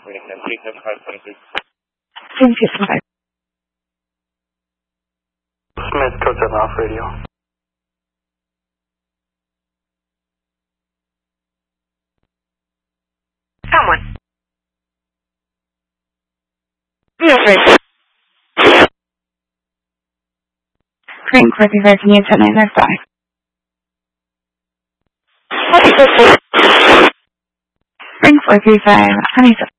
355. Smith, code 7 off radio. Someone. Yes, right. Green, Corby, Virginia, 10905. Green 435, Honeysuckle.